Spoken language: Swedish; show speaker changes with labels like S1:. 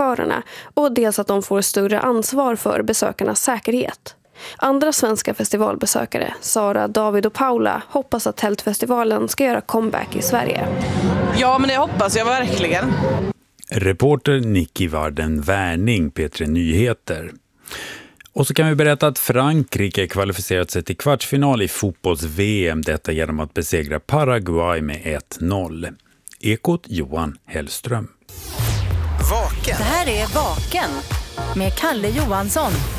S1: arrangörerna och dels att de får större ansvar för besökarnas säkerhet. Andra svenska festivalbesökare, Sara, David och Paula, hoppas att Tältfestivalen ska göra comeback i Sverige.
S2: Ja, men det hoppas jag verkligen.
S3: Reporter Nicky Varden Wärning, P3 Nyheter. Och så kan vi berätta att Frankrike kvalificerat sig till kvartsfinal i fotbolls-VM, detta genom att besegra Paraguay med 1-0. Ekot Johan Hellström.
S4: Vaken. Det här är Vaken med Kalle Johansson.